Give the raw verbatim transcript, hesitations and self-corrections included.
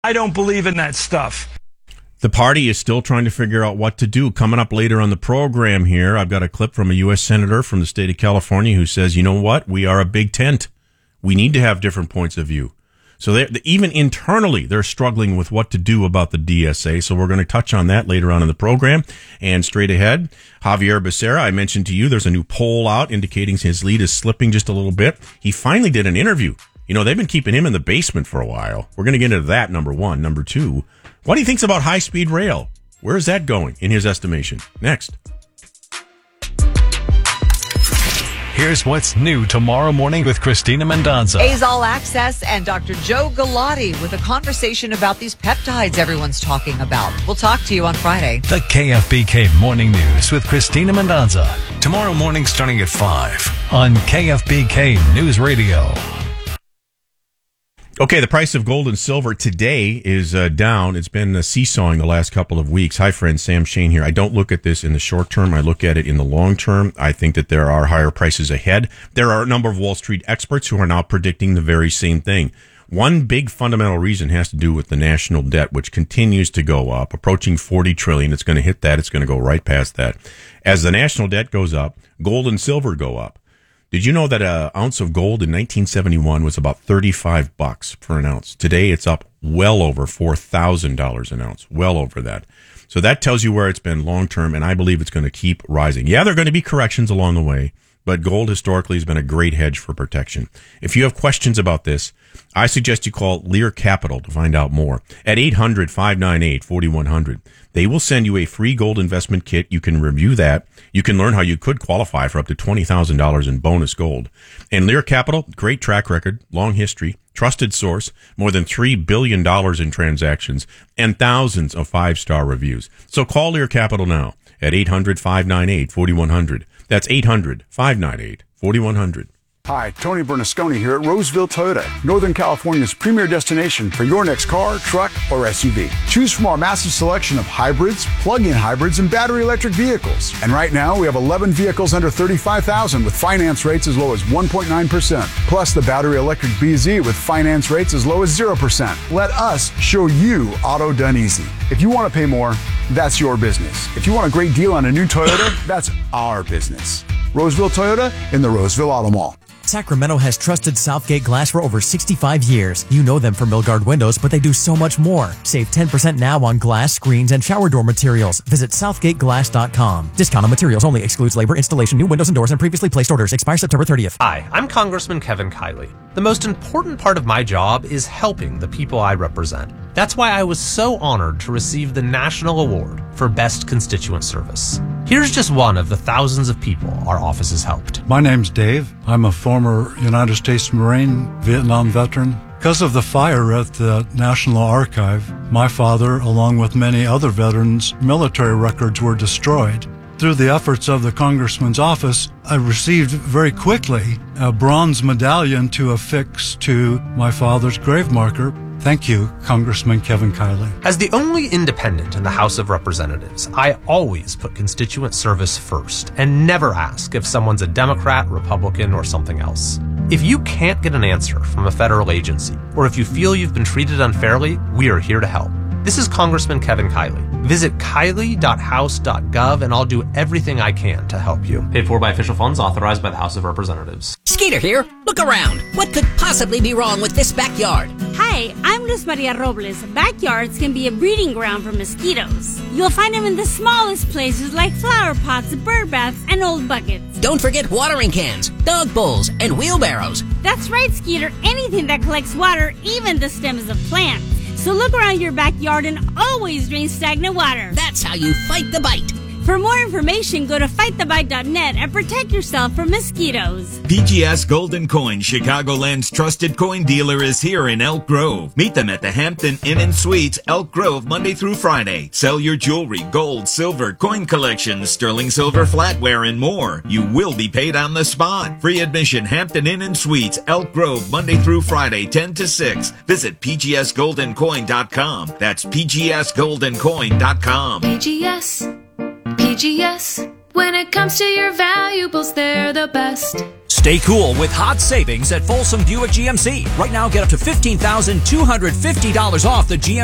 I don't believe in that stuff. The party is still trying to figure out what to do. Coming up later on the program here, I've got a clip from a U S senator from the state of California who says, you know what? We are a big tent. We need to have different points of view. So they even internally, they're struggling with what to do about the D S A. So we're going to touch on that later on in the program. And straight ahead, Javier Becerra, I mentioned to you, there's a new poll out indicating his lead is slipping just a little bit. He finally did an interview. You know, they've been keeping him in the basement for a while. We're going to get into that, number one. Number two, what he thinks about high-speed rail. Where is that going, in his estimation? Next. Here's what's new tomorrow morning with Christina Mendonza. A's All Access and Doctor Joe Galati with a conversation about these peptides everyone's talking about. We'll talk to you on Friday. The K F B K Morning News with Christina Mendonza. Tomorrow morning starting at five on K F B K News Radio. Okay, the price of gold and silver today is uh, down. It's been uh, seesawing the last couple of weeks. Hi, friends. Sam Shane here. I don't look at this in the short term. I look at it in the long term. I think that there are higher prices ahead. There are a number of Wall Street experts who are now predicting the very same thing. One big fundamental reason has to do with the national debt, which continues to go up, approaching forty trillion dollars. It's going to hit that. It's going to go right past that. As the national debt goes up, gold and silver go up. Did you know that an ounce of gold in nineteen seventy-one was about thirty-five bucks for an ounce? Today, it's up well over four thousand dollars an ounce, well over that. So that tells you where it's been long term, and I believe it's going to keep rising. Yeah, there are going to be corrections along the way, but gold historically has been a great hedge for protection. If you have questions about this, I suggest you call Lear Capital to find out more at eight hundred, five nine eight, four one zero zero. They will send you a free gold investment kit. You can review that. You can learn how you could qualify for up to twenty thousand dollars in bonus gold. And Lear Capital, great track record, long history, trusted source, more than three billion dollars in transactions, and thousands of five-star reviews. So call Lear Capital now at eight hundred, five nine eight, four one zero zero. That's eight hundred, five nine eight, four one zero zero. Hi, Tony Bernasconi here at Roseville Toyota, Northern California's premier destination for your next car, truck, or S U V. Choose from our massive selection of hybrids, plug-in hybrids, and battery electric vehicles. And right now, we have eleven vehicles under thirty-five thousand dollars with finance rates as low as one point nine percent. Plus the battery electric B Z with finance rates as low as zero percent. Let us show you auto done easy. If you want to pay more, that's your business. If you want a great deal on a new Toyota, that's our business. Roseville Toyota in the Roseville Auto Mall. Sacramento has trusted Southgate Glass for over sixty-five years. You know them for Milgard windows, but they do so much more. Save ten percent now on glass, screens, and shower door materials. Visit southgate glass dot com. Discount on materials only. Excludes labor, installation, new windows and doors, and previously placed orders. Expire September thirtieth. Hi, I'm Congressman Kevin Kiley. The most important part of my job is helping the people I represent. That's why I was so honored to receive the National Award for Best Constituent Service. Here's just one of the thousands of people our office has helped. My name's Dave. I'm a former United States Marine, Vietnam veteran. Because of the fire at the National Archive, my father, along with many other veterans, military records were destroyed. Through the efforts of the Congressman's office, I received very quickly a bronze medallion to affix to my father's grave marker. Thank you, Congressman Kevin Kiley. As the only independent in the House of Representatives, I always put constituent service first and never ask if someone's a Democrat, Republican, or something else. If you can't get an answer from a federal agency, or if you feel you've been treated unfairly, we are here to help. This is Congressman Kevin Kiley. Visit kiley dot house dot gov and I'll do everything I can to help you. Paid for by official funds authorized by the House of Representatives. Skeeter here. Look around. What could possibly be wrong with this backyard? Hi, I'm Luz Maria Robles. Backyards can be a breeding ground for mosquitoes. You'll find them in the smallest places like flower pots, bird baths, and old buckets. Don't forget watering cans, dog bowls, and wheelbarrows. That's right, Skeeter. Anything that collects water, even the stems of plants. So look around your backyard and always drain stagnant water. That's how you fight the bite. For more information, go to fight the bite dot net and protect yourself from mosquitoes. P G S Golden Coin, Chicagoland's trusted coin dealer, is here in Elk Grove. Meet them at the Hampton Inn and Suites, Elk Grove, Monday through Friday. Sell your jewelry, gold, silver, coin collections, sterling silver flatware, and more. You will be paid on the spot. Free admission, Hampton Inn and Suites, Elk Grove, Monday through Friday, ten to six. Visit P G S golden coin dot com. That's P G S golden coin dot com. P G S. P G S, When it comes to your valuables, they're the best. Stay cool with hot savings at Folsom Buick G M C. Right now, get up to fifteen thousand two hundred fifty dollars off the G M C